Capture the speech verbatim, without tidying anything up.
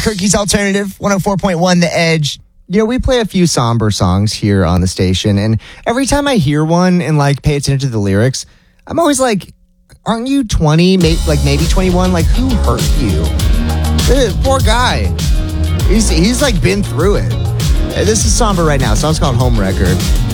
Kirky's Alternative, one oh four point one The Edge. You know, we play a few somber songs here on the station, and every time I hear one and, like, pay attention to the lyrics, I'm always like, aren't you twenty, may- like maybe twenty-one? Like, who hurt you? Uh, poor guy. He's, he's, like, been through it. Uh, This is somber right now. The song's called Home Record.